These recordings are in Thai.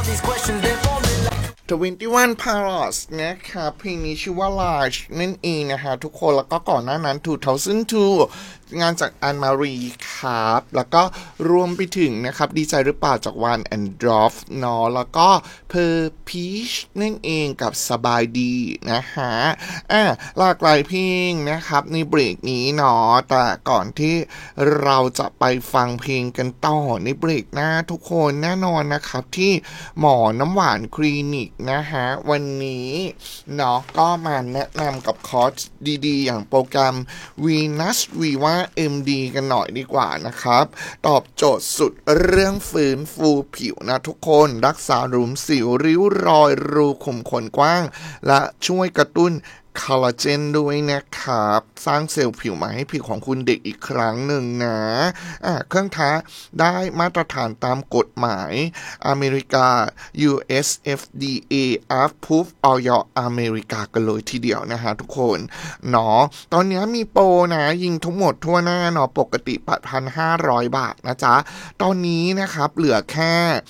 21 Pilots นะครับเพลงนี้ชื่อว่า Large นั่นเองนะฮะทุกคนแล้วก็ก่อนหน้านั้น2002งานจากอันมารีครับแล้วก็รวมไปถึงนะครับดีใจหรือเปล่าจาก One and Drop เนาะแล้วก็ Per Peach นั่นเองกับสบายดีนะฮะหลากหลายเพลงนะครับในเบรกนี้เนาะแต่ก่อนที่เราจะไปฟังเพลงกันต่อในเบรกหน้าทุกคนแน่นอนนะครับที่หมอน้ำหวานคลินิกนะฮะวันนี้เนาะก็มาแนะนำกับคอร์สดีๆอย่างโปรแกรม Venus Viva MD กันหน่อยดีกว่านะครับตอบโจทย์สุดเรื่องฟื้นฟูผิวนะทุกคนรักษาหลุมสิวริ้วรอยรูขุมขนกว้างและช่วยกระตุ้นคอลลาเจนด้วยนะครับสร้างเซลล์ผิวใหม่ให้ผิวของคุณเด็กอีกครั้งหนึ่งนะเครื่องท้าได้มาตรฐานตามกฎหมายอเมริกา US FDA Approved ออยอเมริกากันเลยทีเดียวนะฮะทุกคนเนาะตอนนี้มีโปรนะยิงทั้งหมดทั่วหน้าเนาะปกติ 8,500 บาทนะจ๊ะตอนนี้นะครับเหลือแค่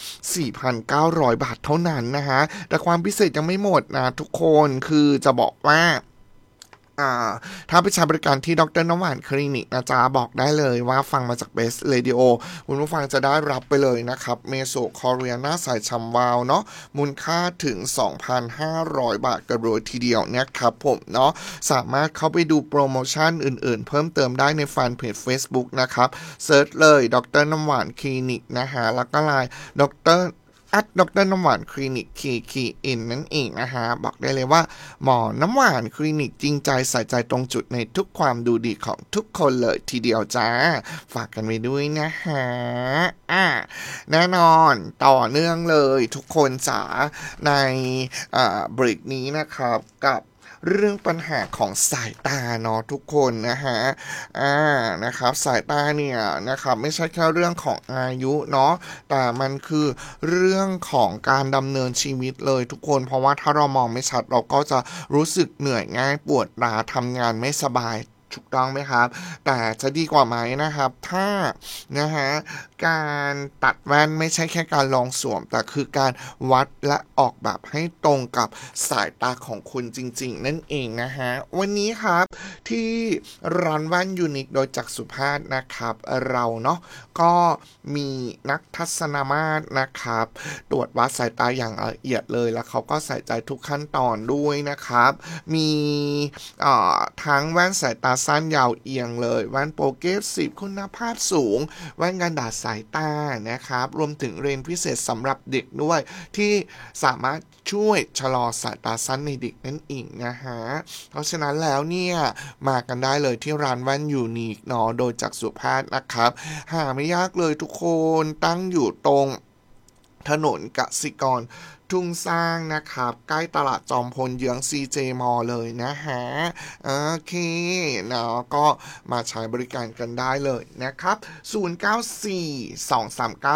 4,900 บาทเท่านั้นนะฮะแต่ความพิเศษยังไม่หมดนะทุกคนคือจะบอกว่าถ้าไปใช้บริการที่ดร.น้ำหวานคลินิกนะจ๊ะบอกได้เลยว่าฟังมาจากเบสเรดิโอคุณผู้ฟังจะได้รับไปเลยนะครับเมโซคอเรียหน้าใสฉ่ำวาวเนาะมูลค่าถึง 2,500 บาทกันเลยทีเดียวนะครับผมเนาะสามารถเข้าไปดูโปรโมชั่นอื่นๆเพิ่มเติมได้ในแฟนเพจ Facebook นะครับเซิร์ชเลยดร.น้ำหวานคลินิกนะฮะแล้วก็ไลน์ดร.น้ำหวานคลินิก KKN นั่นเองนะฮะบอกได้เลยว่าหมอน้ำหวานคลินิกจริงใจใส่ใจตรงจุดในทุกความดูดีของทุกคนเลยทีเดียวจ้าฝากกันไว้ด้วยนะฮะแน่นอนต่อเนื่องเลยทุกคนจ๋าในเบรกนี้นะครับกับเรื่องปัญหาของสายตาเนาะทุกคนนะฮะนะครับสายตาเนี่ยนะครับไม่ใช่แค่เรื่องของอายุเนาะแต่มันคือเรื่องของการดำเนินชีวิตเลยทุกคนเพราะว่าถ้าเรามองไม่ชัดเราก็จะรู้สึกเหนื่อยง่ายปวดตาทำงานไม่สบายถูกต้องไหมครับแต่จะดีกว่าไหมนะครับถ้านะฮะการตัดแว่นไม่ใช่แค่การลองสวมแต่คือการวัดและออกแบบให้ตรงกับสายตาของคุณจริงๆนั่นเองนะฮะวันนี้ครับที่ร้านแว่นยูนิคโดยจักรสุภาพนะครับเราเนาะก็มีนักทัศนมาตรนะครับตรวจวัดสายตาอย่างละเอียดเลยแล้วเขาก็ใส่ใจทุกขั้นตอนด้วยนะครับมีทั้งแว่นสายตาสั้นยาวเอียงเลยแว่นโปรเกรสซีฟคุณภาพสูงแว่นกันแดดสายตานะครับรวมถึงเรนพิเศษสำหรับเด็กด้วยที่สามารถช่วยชะลอสายตาสั้นในเด็กนั่นเองนะฮะเพราะฉะนั้นแล้วเนี่ยมากันได้เลยที่ร้านแว่นยูนิคเนาะโดยจักรสุภาพนะครับหาไม่ยากเลยทุกคนตั้งอยู่ตรงถนนกสิกรทุ่งสร้างนะครับใกล้ตลาดจอมพลเยื้อง CJ มอเลยนะฮะโอเคเนาะก็มาใช้บริการกันได้เลยนะครับ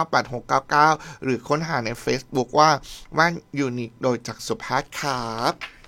0942398699หรือค้นหาใน Facebook ว่าแว่นยูนิคโดยจักรสุภาพครับ